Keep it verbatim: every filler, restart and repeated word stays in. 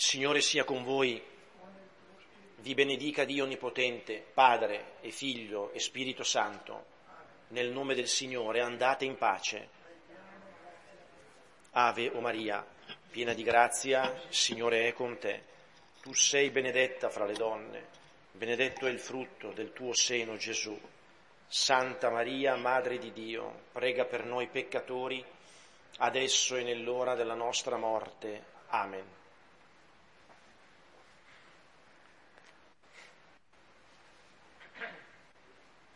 Signore sia con voi, vi benedica Dio Onnipotente, Padre e Figlio e Spirito Santo. Nel nome del Signore andate in pace. Ave o Maria, piena di grazia, il Signore è con te. Tu sei benedetta fra le donne, benedetto è il frutto del tuo seno, Gesù. Santa Maria, Madre di Dio, prega per noi peccatori, adesso e nell'ora della nostra morte. Amen.